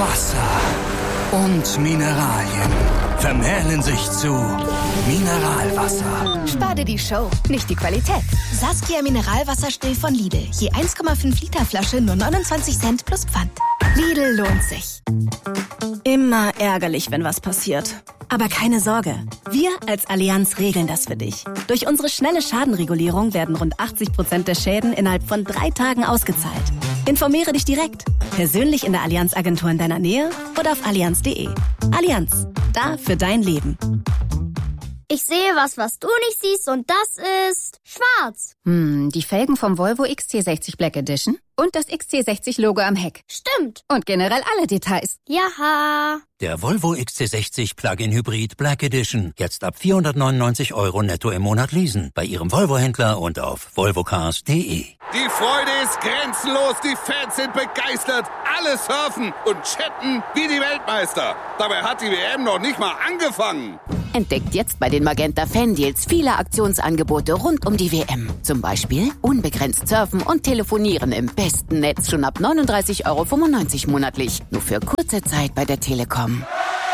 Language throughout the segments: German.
Wasser und Mineralien vermählen sich zu Mineralwasser. Spar dir die Show, nicht die Qualität. Saskia Mineralwasserstill von Lidl. Je 1,5 Liter Flasche nur 29 Cent plus Pfand. Lidl lohnt sich. Immer ärgerlich, wenn was passiert. Aber keine Sorge, wir als Allianz regeln das für dich. Durch unsere schnelle Schadenregulierung werden rund 80% der Schäden innerhalb von 3 Tagen ausgezahlt. Informiere dich direkt, persönlich in der Allianz-Agentur in deiner Nähe oder auf allianz.de. Allianz, da für dein Leben. Ich sehe was du nicht siehst und das ist schwarz. Die Felgen vom Volvo XC60 Black Edition und das XC60-Logo am Heck. Stimmt. Und generell alle Details. Jaha. Der Volvo XC60 Plug-in Hybrid Black Edition. Jetzt ab 499 € netto im Monat leasen. Bei Ihrem Volvo-Händler und auf volvocars.de. Die Freude ist grenzenlos. Die Fans sind begeistert. Alle surfen und chatten wie die Weltmeister. Dabei hat die WM noch nicht mal angefangen. Entdeckt jetzt bei den Magenta Fan Deals viele Aktionsangebote rund um die WM. Zum Beispiel unbegrenzt surfen und telefonieren im besten Netz schon ab 39,95 € monatlich. Nur für kurze Zeit bei der Telekom.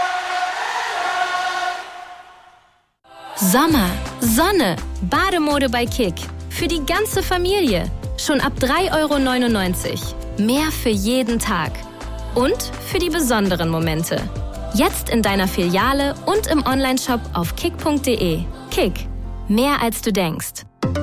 Sommer, Sonne, Bademode bei Kick. Für die ganze Familie. Schon ab 3,99 €. Mehr für jeden Tag. Und für die besonderen Momente. Jetzt in deiner Filiale und im Onlineshop auf kick.de. Kick. Mehr als du denkst.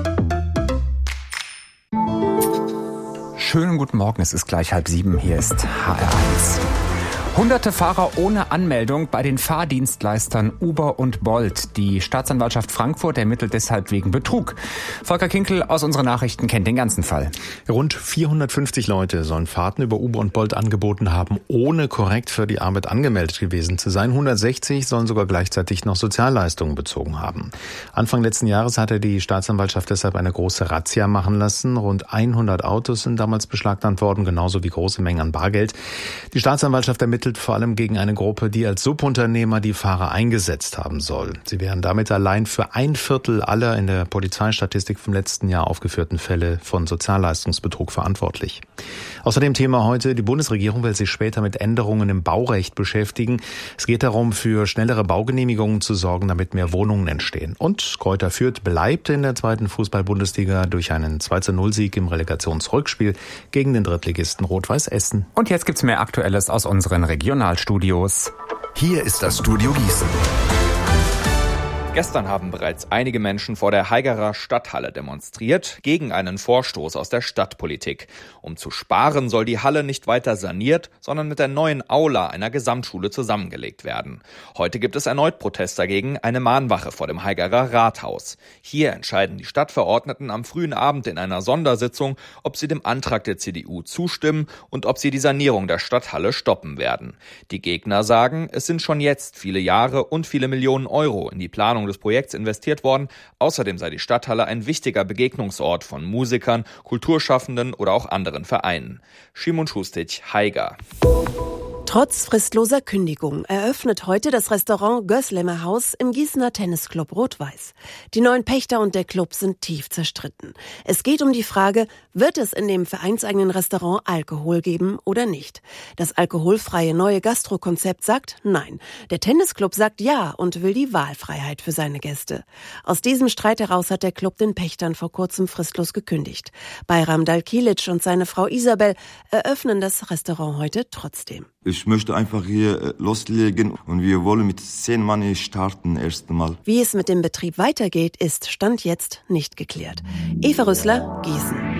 Schönen guten Morgen, es ist gleich 6:30. Hier ist HR1. Hunderte Fahrer ohne Anmeldung bei den Fahrdienstleistern Uber und Bolt. Die Staatsanwaltschaft Frankfurt ermittelt deshalb wegen Betrug. Volker Kinkel aus unseren Nachrichten kennt den ganzen Fall. Rund 450 Leute sollen Fahrten über Uber und Bolt angeboten haben, ohne korrekt für die Arbeit angemeldet gewesen zu sein. 160 sollen sogar gleichzeitig noch Sozialleistungen bezogen haben. Anfang letzten Jahres hatte die Staatsanwaltschaft deshalb eine große Razzia machen lassen. Rund 100 Autos sind damals beschlagnahmt worden, genauso wie große Mengen an Bargeld. Die Staatsanwaltschaft ermittelt vor allem gegen eine Gruppe, die als Subunternehmer die Fahrer eingesetzt haben soll. Sie wären damit allein für 1/4 aller in der Polizeistatistik vom letzten Jahr aufgeführten Fälle von Sozialleistungsbetrug verantwortlich. Außerdem Thema heute, die Bundesregierung will sich später mit Änderungen im Baurecht beschäftigen. Es geht darum, für schnellere Baugenehmigungen zu sorgen, damit mehr Wohnungen entstehen. Und Greuther Fürth bleibt in der 2. Fußball-Bundesliga durch einen 2:0-Sieg im Relegationsrückspiel gegen den Drittligisten Rot-Weiß Essen. Und jetzt gibt's mehr Aktuelles aus unseren Regionalstudios. Hier ist das Studio Gießen. Gestern haben bereits einige Menschen vor der Haigerer Stadthalle demonstriert gegen einen Vorstoß aus der Stadtpolitik. Um zu sparen, soll die Halle nicht weiter saniert, sondern mit der neuen Aula einer Gesamtschule zusammengelegt werden. Heute gibt es erneut Protest dagegen, eine Mahnwache vor dem Haigerer Rathaus. Hier entscheiden die Stadtverordneten am frühen Abend in einer Sondersitzung, ob sie dem Antrag der CDU zustimmen und ob sie die Sanierung der Stadthalle stoppen werden. Die Gegner sagen, es sind schon jetzt viele Jahre und viele Millionen Euro in die Planung des Projekts investiert worden. Außerdem sei die Stadthalle ein wichtiger Begegnungsort von Musikern, Kulturschaffenden oder auch anderen Vereinen. Szymon Schustic, Haiger. Trotz fristloser Kündigung eröffnet heute das Restaurant Gößlemer Haus im Gießener Tennisclub Rot-Weiß. Die neuen Pächter und der Club sind tief zerstritten. Es geht um die Frage, wird es in dem vereinseigenen Restaurant Alkohol geben oder nicht? Das alkoholfreie neue Gastrokonzept sagt nein. Der Tennisclub sagt ja und will die Wahlfreiheit für seine Gäste. Aus diesem Streit heraus hat der Club den Pächtern vor kurzem fristlos gekündigt. Bayram Dalkilic und seine Frau Isabel eröffnen das Restaurant heute trotzdem. Ich möchte einfach hier loslegen und wir wollen mit 10 Mann starten erst einmal. Wie es mit dem Betrieb weitergeht, ist Stand jetzt nicht geklärt. Eva Rüssler, Gießen.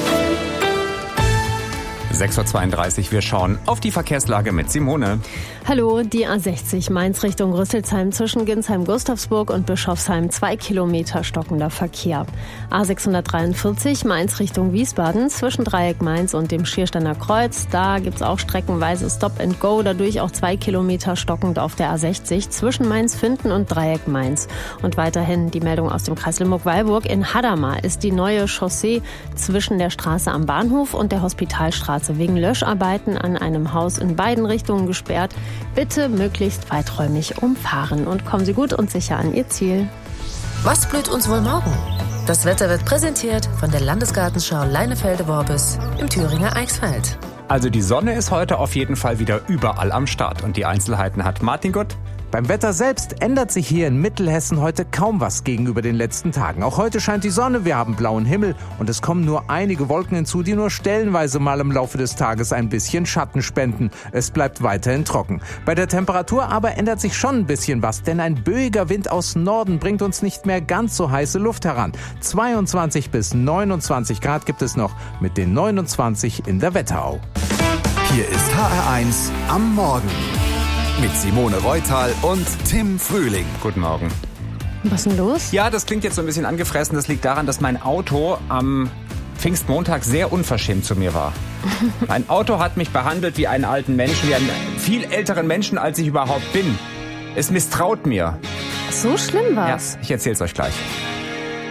6:32 Uhr, wir schauen auf die Verkehrslage mit Simone. Hallo, die A60 Mainz Richtung Rüsselsheim zwischen Ginsheim-Gustavsburg und Bischofsheim 2 Kilometer stockender Verkehr. A643 Mainz Richtung Wiesbaden zwischen Dreieck Mainz und dem Schiersteiner Kreuz. Da gibt's auch streckenweise Stop and Go, dadurch auch 2 Kilometer stockend auf der A60 zwischen Mainz-Finden und Dreieck Mainz. Und weiterhin die Meldung aus dem Kreis Limburg-Weilburg. In Hadamar ist die neue Chaussee zwischen der Straße am Bahnhof und der Hospitalstraße wegen Löscharbeiten an einem Haus in beiden Richtungen gesperrt. Bitte möglichst weiträumig umfahren und kommen Sie gut und sicher an Ihr Ziel. Was blüht uns wohl morgen? Das Wetter wird präsentiert von der Landesgartenschau Leinefelde-Worbis im Thüringer Eichsfeld. Also die Sonne ist heute auf jeden Fall wieder überall am Start. Und die Einzelheiten hat Martin Gott. Beim Wetter selbst ändert sich hier in Mittelhessen heute kaum was gegenüber den letzten Tagen. Auch heute scheint die Sonne, wir haben blauen Himmel und es kommen nur einige Wolken hinzu, die nur stellenweise mal im Laufe des Tages ein bisschen Schatten spenden. Es bleibt weiterhin trocken. Bei der Temperatur aber ändert sich schon ein bisschen was, denn ein böiger Wind aus Norden bringt uns nicht mehr ganz so heiße Luft heran. 22 bis 29 Grad gibt es noch mit den 29 in der Wetterau. Hier ist HR1 am Morgen. Mit Simone Reutal und Tim Frühling. Guten Morgen. Was ist denn los? Ja, das klingt jetzt so ein bisschen angefressen. Das liegt daran, dass mein Auto am Pfingstmontag sehr unverschämt zu mir war. Mein Auto hat mich behandelt wie einen alten Menschen, wie einen viel älteren Menschen, als ich überhaupt bin. Es misstraut mir. So schlimm war's? Ja, ich erzähl's euch gleich.